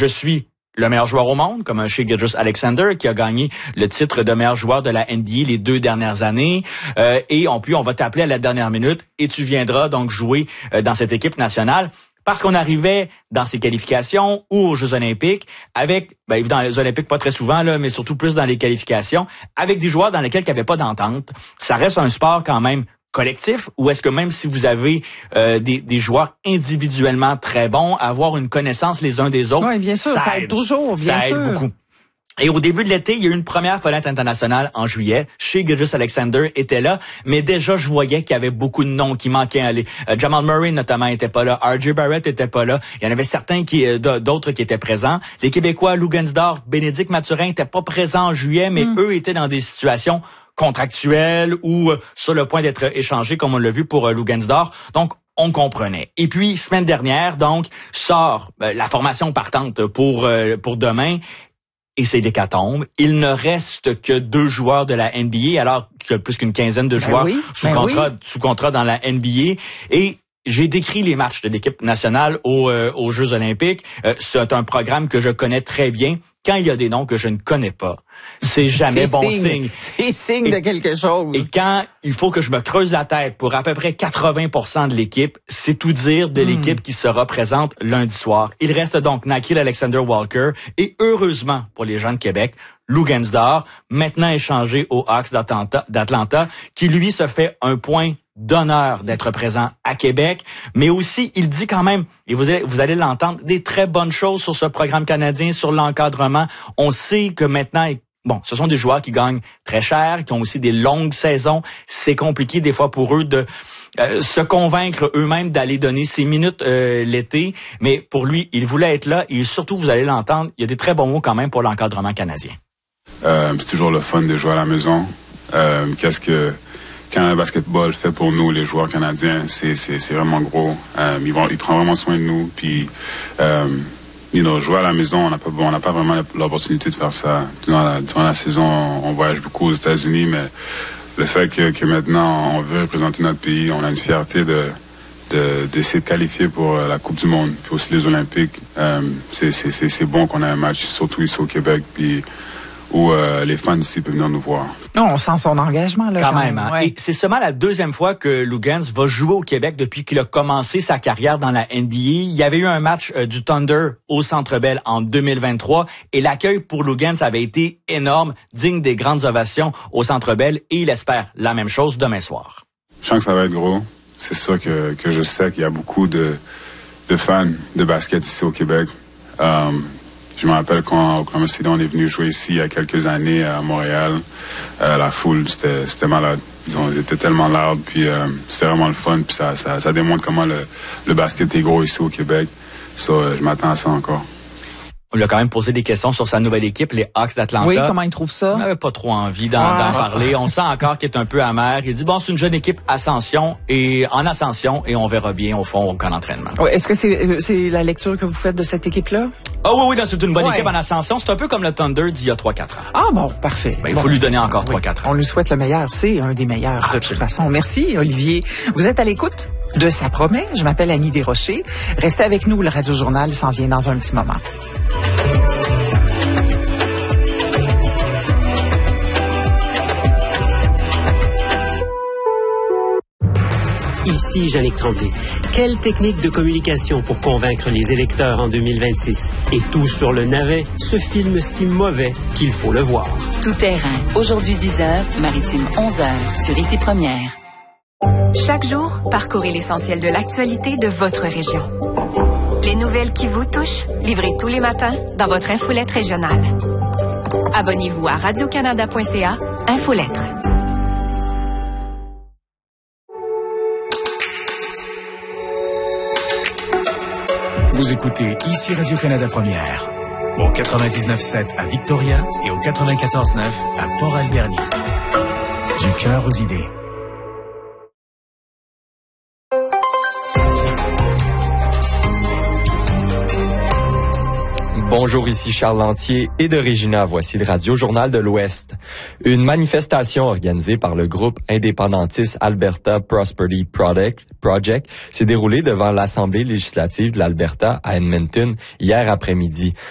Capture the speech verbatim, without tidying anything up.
je suis le meilleur joueur au monde, comme un Shai Gilgeous-Alexander qui a gagné le titre de meilleur joueur de la N B A les deux dernières années. Euh, et on, puis on va t'appeler à la dernière minute et tu viendras donc jouer euh, dans cette équipe nationale. Parce qu'on arrivait dans ces qualifications ou aux Jeux olympiques avec, ben, dans les Olympiques pas très souvent, là, mais surtout plus dans les qualifications, avec des joueurs dans lesquels il n'y avait pas d'entente. Ça reste un sport quand même collectif, ou est-ce que même si vous avez euh, des, des joueurs individuellement très bons, avoir une connaissance les uns des autres, oui, bien sûr, ça, ça aide toujours, bien ça sûr. aide beaucoup. Et au début de l'été, il y a eu une première fenêtre internationale en juillet. Shai Gilgeous-Alexander était là, mais déjà, je voyais qu'il y avait beaucoup de noms qui manquaient à aller. Euh, Jamal Murray, notamment, était pas là. R J Barrett était pas là. Il y en avait certains qui, euh, d'autres qui étaient présents. Les Québécois, Lugensdorf, Bénédicte Mathurin étaient pas présents en juillet, mais mm. eux étaient dans des situations contractuelles ou euh, sur le point d'être échangés, comme on l'a vu pour euh, Lugensdorf. Donc, on comprenait. Et puis, semaine dernière, donc, sort euh, la formation partante pour euh, pour demain. Et c'est l'hécatombe. Il ne reste que deux joueurs de la N B A, alors qu'il y a plus qu'une quinzaine de joueurs ben oui, sous ben contrat, oui. sous contrat dans la N B A. Et j'ai décrit les matchs de l'équipe nationale aux, euh, aux Jeux olympiques. Euh, c'est un programme que je connais très bien. Quand il y a des noms que je ne connais pas, c'est jamais c'est bon signe. signe. C'est signe et, de quelque chose. Et quand il faut que je me creuse la tête pour à peu près quatre-vingts pour cent de l'équipe, c'est tout dire de mm. l'équipe qui sera présente lundi soir. Il reste donc Nickeil Alexander-Walker et heureusement pour les gens de Québec, Lugensdorf, maintenant échangé aux Hawks d'Atlanta, d'Atlanta, qui lui se fait un point d'honneur d'être présent à Québec, mais aussi, il dit quand même, et vous allez, vous allez l'entendre, des très bonnes choses sur ce programme canadien, sur l'encadrement. On sait que maintenant, bon, ce sont des joueurs qui gagnent très cher, qui ont aussi des longues saisons. C'est compliqué des fois pour eux de euh, se convaincre eux-mêmes d'aller donner ces minutes euh, l'été, mais pour lui, il voulait être là et surtout, vous allez l'entendre, il y a des très bons mots quand même pour l'encadrement canadien. Euh, c'est toujours le fun de jouer à la maison. Euh, qu'est-ce que Quand le basketball fait pour nous, les joueurs canadiens, c'est, c'est, c'est vraiment gros. Euh, ils, vont, ils prennent vraiment soin de nous. Puis, euh, you know, jouer à la maison, on n'a pas, on n'a pas vraiment l'opportunité de faire ça. Durant la, durant la saison, on voyage beaucoup aux États-Unis, mais le fait que, que maintenant, on veut représenter notre pays, on a une fierté de, de, d'essayer de qualifier pour la Coupe du Monde, puis aussi les Olympiques. Euh, c'est, c'est, c'est, c'est bon qu'on ait un match, surtout ici au Québec, puis où euh, les fans ici peuvent venir nous voir. Non, on sent son engagement là. Quand, quand même. même. Hein? Ouais. Et c'est seulement la deuxième fois que Lugens va jouer au Québec depuis qu'il a commencé sa carrière dans la N B A. Il y avait eu un match euh, du Thunder au Centre Bell en deux mille vingt-trois et l'accueil pour Lugens avait été énorme, digne des grandes ovations au Centre Bell et il espère la même chose demain soir. Je sens que ça va être gros. C'est sûr que, que je sais qu'il y a beaucoup de, de fans de basket ici au Québec. Um, Je me rappelle quand Oklahoma City on est venu jouer ici il y a quelques années à Montréal. Euh, la foule, c'était, c'était malade. Ils, ont, ils étaient tellement loud, puis euh, c'était vraiment le fun. Puis ça, ça, ça démontre comment le, le basket est gros ici au Québec. So, euh, je m'attends à ça encore. On lui a quand même posé des questions sur sa nouvelle équipe, les Hawks d'Atlanta. Oui, comment il trouve ça? On n'avait pas trop envie d'en, ah. d'en parler. On sent encore qu'il est un peu amer. Il dit, bon, c'est une jeune équipe ascension et en ascension et on verra bien au fond au camp d'entraînement. Oui, est-ce que c'est, c'est la lecture que vous faites de cette équipe-là? Ah oh, oui, oui, non, c'est une bonne ouais. équipe en ascension. C'est un peu comme le Thunder d'il y a trois quatre ans. Ah bon, parfait. Ben, il bon. faut lui donner encore trois quatre oui. ans. On lui souhaite le meilleur. C'est un des meilleurs ah, de toute façon. Merci, Olivier. Vous êtes à l'écoute de Ça promet. Je m'appelle Annie Desrochers. Restez avec nous. Le Radio Journal s'en vient dans un petit moment. Ici Jannick Tremblay. Quelle technique de communication pour convaincre les électeurs en deux mille vingt-six? Et tout sur le navet, ce film si mauvais qu'il faut le voir. Tout terrain. Aujourd'hui dix heures, Maritime onze heures, sur Ici Première. Chaque jour, parcourez l'essentiel de l'actualité de votre région. Les nouvelles qui vous touchent, livrées tous les matins dans votre infolette régionale. Abonnez-vous à radio canada point c a, Infolettre. Vous écoutez ici Radio-Canada Première, au quatre-vingt-dix-neuf sept à Victoria et au quatre-vingt-quatorze neuf à Port-Alberni. Du cœur aux idées. Bonjour, ici Charles Lantier et de Regina. Voici le Radio Journal de l'Ouest. Une manifestation organisée par le groupe indépendantiste Alberta Prosperity Project, Project s'est déroulée devant l'Assemblée législative de l'Alberta à Edmonton hier après-midi.